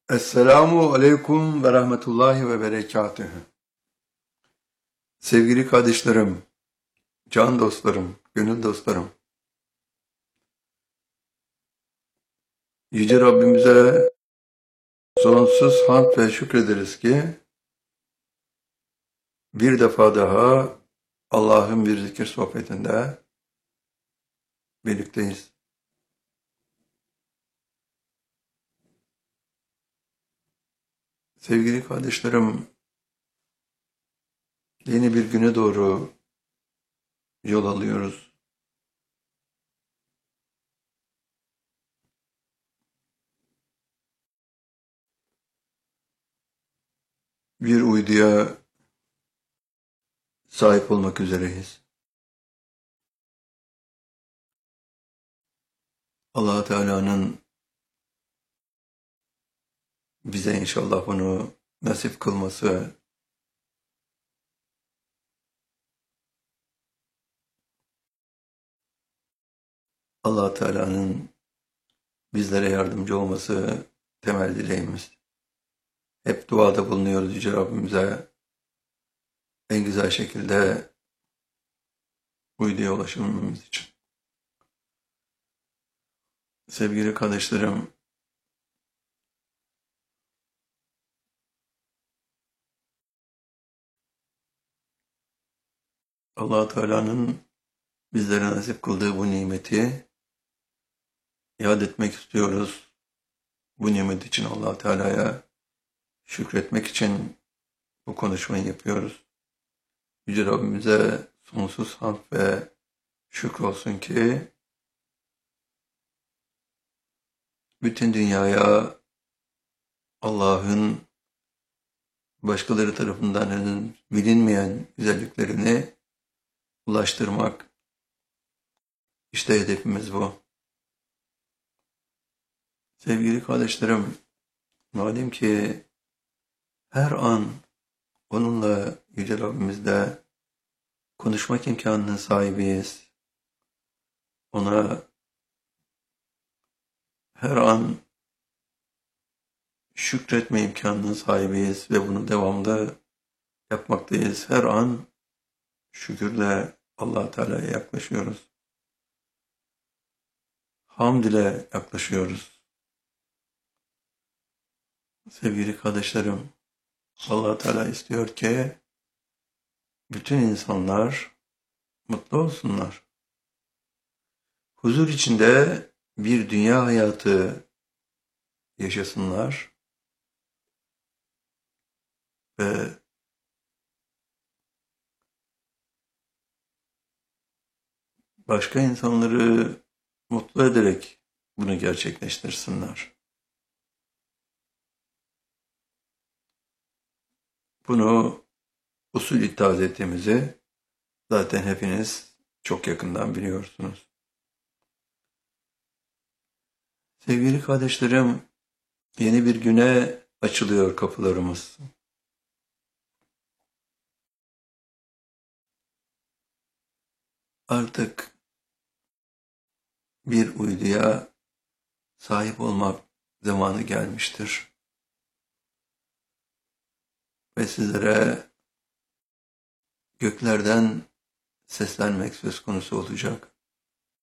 Esselamu aleyküm ve rahmetullahi ve berekatühü. Sevgili kardeşlerim, can dostlarım, gönül dostlarım. Yüce Rabbimize sonsuz hamd ve şükrederiz ki bir defa daha Allah'ın bir zikir sohbetinde birlikteyiz. Sevgili kardeşlerim, yeni bir güne doğru yol alıyoruz. Bir uyduya sahip olmak üzereyiz. Allah Teala'nın bize inşallah bunu nasip kılması, Allah Teala'nın bizlere yardımcı olması temel dileğimiz. Hep duada bulunuyoruz Yüce Rabbimize en güzel şekilde uyduya ulaşmamız için. Sevgili kardeşlerim, Allah Teala'nın bizlere nasip kıldığı bu nimeti iade etmek istiyoruz. Bu nimet için Allah Teala'ya şükretmek için bu konuşmayı yapıyoruz. Yüce Rabbimize sonsuz hamd ve şükür olsun ki bütün dünyaya Allah'ın başkaları tarafından henüz bilinmeyen güzelliklerini ulaştırmak. İşte hedefimiz bu. Sevgili kardeşlerim, madem ki her an onunla Yüce Rabbimizle konuşmak imkanının sahibiyiz. Ona her an şükretme imkanının sahibiyiz ve bunu devamlı yapmaktayız. Her an şükürle Allah Teala'ya yaklaşıyoruz. Hamd ile yaklaşıyoruz. Sevgili kardeşlerim, Allah Teala istiyor ki bütün insanlar mutlu olsunlar. Huzur içinde bir dünya hayatı yaşasınlar ve başka insanları mutlu ederek bunu gerçekleştirsinler. Bunu usul itaat ettiğimizi zaten hepiniz çok yakından biliyorsunuz. Sevgili kardeşlerim, yeni bir güne açılıyor kapılarımız. Artık bir uyduya sahip olmak zamanı gelmiştir. Ve sizlere göklerden seslenmek söz konusu olacak.